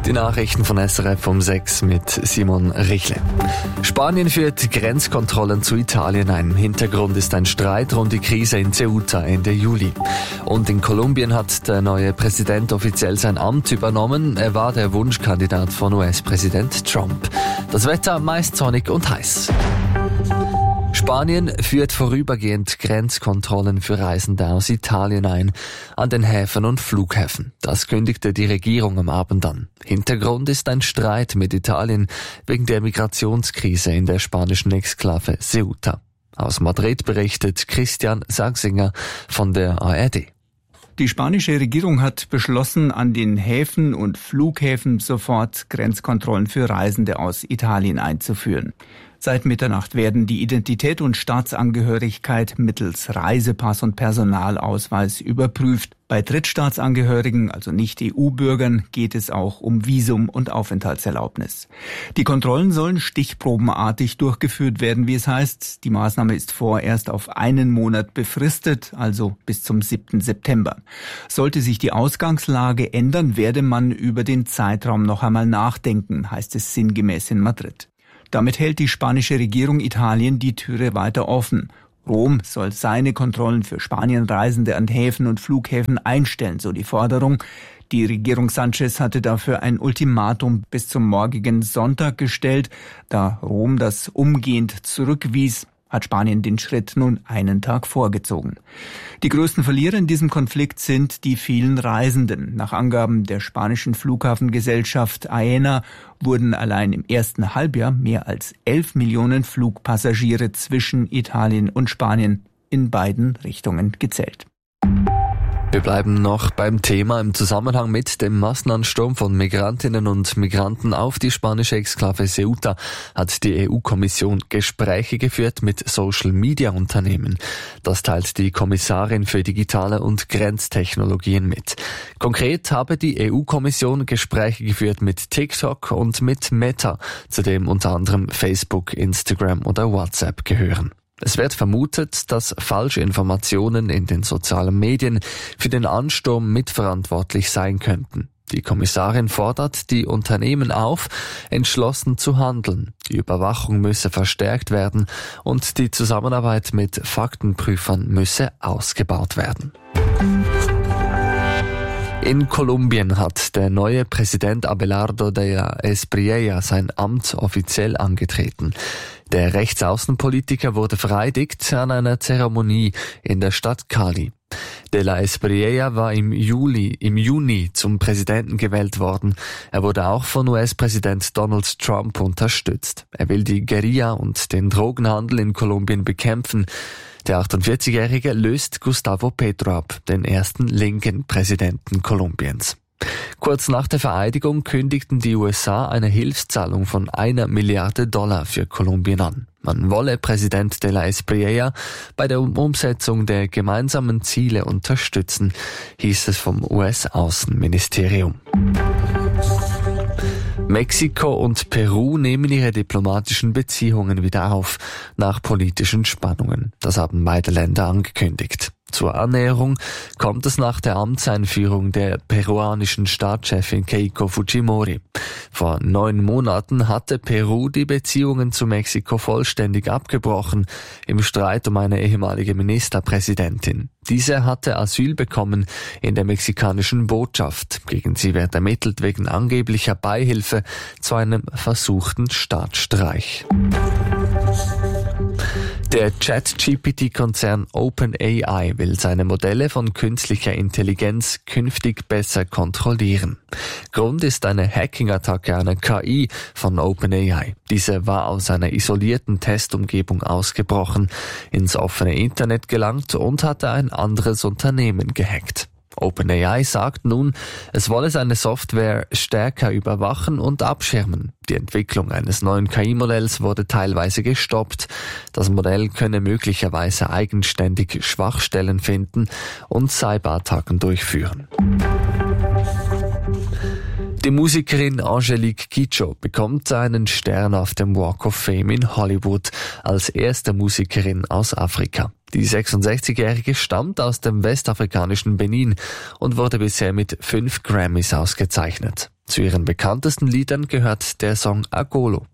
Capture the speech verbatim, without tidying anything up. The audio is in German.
Die Nachrichten von S R F um sechs mit Simon Richle. Spanien führt Grenzkontrollen zu Italien ein. Hintergrund ist ein Streit rund die Krise in Ceuta Ende Juli. Und in Kolumbien hat der neue Präsident offiziell sein Amt übernommen. Er war der Wunschkandidat von U S-Präsident Trump. Das Wetter meist sonnig und heiß. Spanien führt vorübergehend Grenzkontrollen für Reisende aus Italien ein, an den Häfen und Flughäfen. Das kündigte die Regierung am Abend an. Hintergrund ist ein Streit mit Italien wegen der Migrationskrise in der spanischen Exklave Ceuta. Aus Madrid berichtet Christian Sagsinger von der A R D. Die spanische Regierung hat beschlossen, an den Häfen und Flughäfen sofort Grenzkontrollen für Reisende aus Italien einzuführen. Seit Mitternacht werden die Identität und Staatsangehörigkeit mittels Reisepass und Personalausweis überprüft. Bei Drittstaatsangehörigen, also Nicht-E U-Bürgern, geht es auch um Visum und Aufenthaltserlaubnis. Die Kontrollen sollen stichprobenartig durchgeführt werden, wie es heißt. Die Maßnahme ist vorerst auf einen Monat befristet, also bis zum siebten September. Sollte sich die Ausgangslage ändern, werde man über den Zeitraum noch einmal nachdenken, heißt es sinngemäß in Madrid. Damit hält die spanische Regierung Italien die Türe weiter offen. Rom soll seine Kontrollen für Spanienreisende an Häfen und Flughäfen einstellen, so die Forderung. Die Regierung Sanchez hatte dafür ein Ultimatum bis zum morgigen Sonntag gestellt. Da Rom das umgehend zurückwies, hat Spanien den Schritt nun einen Tag vorgezogen. Die größten Verlierer in diesem Konflikt sind die vielen Reisenden. Nach Angaben der spanischen Flughafengesellschaft Aena wurden allein im ersten Halbjahr mehr als elf Millionen Flugpassagiere zwischen Italien und Spanien in beiden Richtungen gezählt. Wir bleiben noch beim Thema. Im Zusammenhang mit dem Massenansturm von Migrantinnen und Migranten auf die spanische Exklave Ceuta hat die E U-Kommission Gespräche geführt mit Social-Media-Unternehmen. Das teilt die Kommissarin für digitale und Grenztechnologien mit. Konkret habe die E U-Kommission Gespräche geführt mit TikTok und mit Meta, zu dem unter anderem Facebook, Instagram oder WhatsApp gehören. Es wird vermutet, dass Falschinformationen in den sozialen Medien für den Ansturm mitverantwortlich sein könnten. Die Kommissarin fordert die Unternehmen auf, entschlossen zu handeln. Die Überwachung müsse verstärkt werden und die Zusammenarbeit mit Faktenprüfern müsse ausgebaut werden. In Kolumbien hat der neue Präsident Abelardo de la Espriella sein Amt offiziell angetreten. Der Rechtsaußenpolitiker wurde vereidigt an einer Zeremonie in der Stadt Cali. De la Espriella war im Juli, im Juni zum Präsidenten gewählt worden. Er wurde auch von U S-Präsident Donald Trump unterstützt. Er will die Guerilla und den Drogenhandel in Kolumbien bekämpfen. Der achtundvierzigjährige löst Gustavo Petro ab, den ersten linken Präsidenten Kolumbiens. Kurz nach der Vereidigung kündigten die U S A eine Hilfszahlung von einer Milliarde Dollar für Kolumbien an. Man wolle Präsident de la Espriella bei der Umsetzung der gemeinsamen Ziele unterstützen, hieß es vom U S-Außenministerium. Mexiko und Peru nehmen ihre diplomatischen Beziehungen wieder auf, nach politischen Spannungen. Das haben beide Länder angekündigt. Zur Annäherung kommt es nach der Amtseinführung der peruanischen Staatschefin Keiko Fujimori. Vor neun Monaten hatte Peru die Beziehungen zu Mexiko vollständig abgebrochen, im Streit um eine ehemalige Ministerpräsidentin. Diese hatte Asyl bekommen in der mexikanischen Botschaft. Gegen sie wird ermittelt wegen angeblicher Beihilfe zu einem versuchten Staatsstreich. Der Chat-G P T-Konzern OpenAI will seine Modelle von künstlicher Intelligenz künftig besser kontrollieren. Grund ist eine Hacking-Attacke einer K I von OpenAI. Diese war aus einer isolierten Testumgebung ausgebrochen, ins offene Internet gelangt und hatte ein anderes Unternehmen gehackt. OpenAI sagt nun, es wolle seine Software stärker überwachen und abschirmen. Die Entwicklung eines neuen K I-Modells wurde teilweise gestoppt. Das Modell könne möglicherweise eigenständig Schwachstellen finden und Cyberattacken durchführen. Die Musikerin Angelique Kidjo bekommt einen Stern auf dem Walk of Fame in Hollywood als erste Musikerin aus Afrika. Die sechsundsechzigjährige stammt aus dem westafrikanischen Benin und wurde bisher mit fünf Grammys ausgezeichnet. Zu ihren bekanntesten Liedern gehört der Song Agolo.